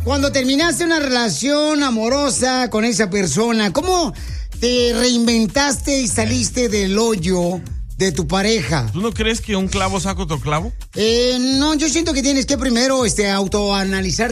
cuando terminaste una relación amorosa con esa persona, ¿cómo te reinventaste y saliste del hoyo de tu pareja? ¿Tú no crees que un clavo saca otro clavo? No, yo siento que tienes que primero autoanalizarte